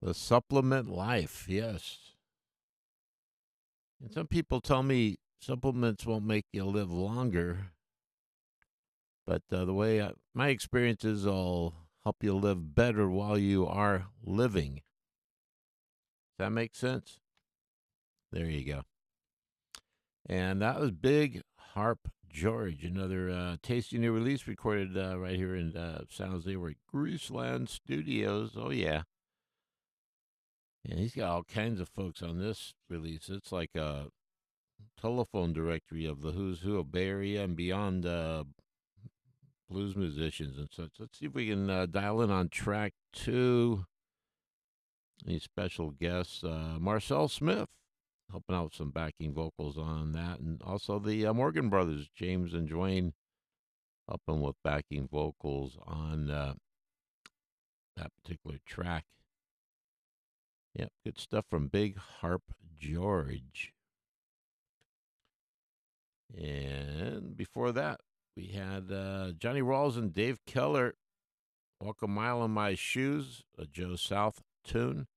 The supplement life, yes. And some people tell me supplements won't make you live longer, but the way my experience is, will help you live better while you are living. Does that make sense? There you go. And that was Big Harp George, another tasty new release recorded right here in San Jose. We're at Greaseland Studios. Oh, yeah. And he's got all kinds of folks on this release. It's like a telephone directory of the who's who of Bay Area and beyond blues musicians and such. Let's see if we can dial in on track 2. Any special guests? Marcel Smith helping out with some backing vocals on that. And also the Morgan brothers, James and Dwayne, helping with backing vocals on that particular track. Yep, good stuff from Big Harp George. And before that, we had Johnny Rawls and Dave Keller, Walk a Mile in My Shoes, a Joe South tune.